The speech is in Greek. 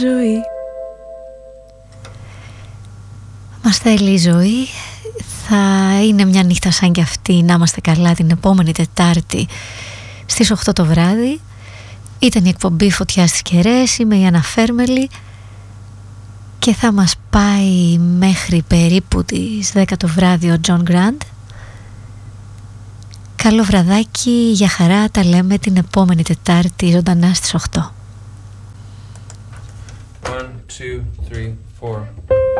ζωή. Μας θέλει η ζωή. Θα είναι μια νύχτα σαν κι αυτή, να είμαστε καλά, την επόμενη Τετάρτη στις 8 το βράδυ. Ήταν η εκπομπή Φωτιά στις Κεραίες. Είμαι η Άννα Φέρμελη και θα μας πάει μέχρι περίπου τις 10 το βράδυ ο Τζον Γκραντ. Καλό βραδάκι, για χαρά, τα λέμε την επόμενη Τετάρτη ζωντανά στις 8. 1, 2, 3, 4